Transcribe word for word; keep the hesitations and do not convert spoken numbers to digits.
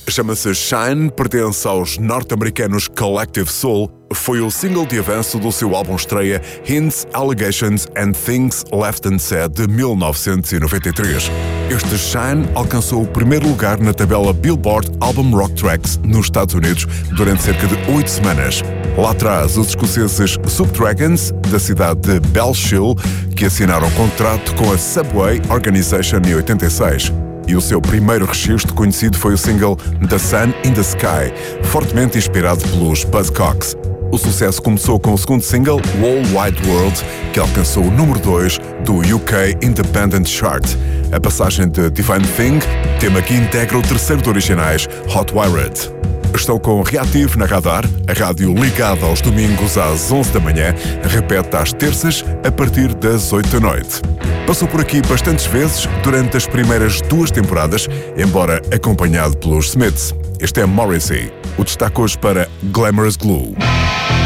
Chama-se Shine, pertence aos norte-americanos Collective Soul, foi o single de avanço do seu álbum estreia Hints, Allegations and Things Left Unsaid de mil novecentos e noventa e três. Este Shine alcançou o primeiro lugar na tabela Billboard Album Rock Tracks nos Estados Unidos durante cerca de oito semanas. Lá atrás, os escoceses Subdragons, da cidade de Bellshill, que assinaram contrato com a Subway Organization em oitenta e seis. E o seu primeiro registro conhecido foi o single The Sun in the Sky, fortemente inspirado pelos Buzzcocks. O sucesso começou com o segundo single, Whole Wide World, que alcançou o número dois do U K Independent Chart. A passagem de Divine Thing, tema que integra o terceiro de originais, Hot Wired. Estou com o Reativo na Radar, a rádio ligada aos domingos às onze da manhã, repete às terças a partir das oito da noite. Passou por aqui bastantes vezes durante as primeiras duas temporadas, embora acompanhado pelos Smiths. Este é Morrissey. O destaque hoje para Glamorous Glue.